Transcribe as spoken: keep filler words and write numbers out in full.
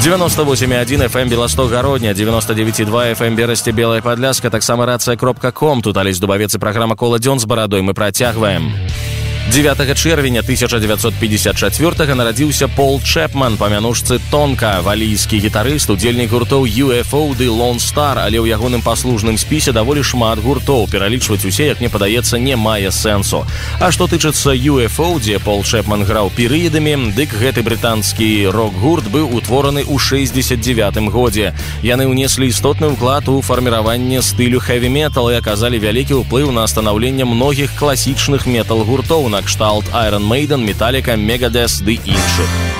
девяносто восемь и один эф эм Белосток-Гародня, девяносто девять и два эф эм Берасці Белая Падляска, таксама рацыя кропка ком. Тут Алесь Дубавец і праграма «Кола дзён з барадой». Мы працягваем. дзевятага чэрвеня тысяча дзевяцьсот пятьдесят четвёртага нарадзіўся Пол Чэпман па мянушцы Тонка, валійскі гітарыст, удзельнік гуртоў ю эф о ды Lone Star, але ў ягоным паслужным спісе даволі шмат гуртоў. Пералічваць усе, як мне падаецца, не мае сэнсу. А што тычыцца ю эф о, дзе Пол Чэпман граў перыядамі, дык гэты брытанскі рок-гурт быў утвораны ў шэсцьдзесят дзевятым годзе. Яны ўнеслі істотны ўклад у фарміраванне стылю хэві-метал і аказалі вялікі ўплыў на станаўленне многіх класічных метал-гуртоў на кшталт Iron Maiden, Metallica, Megadeth ды іншых.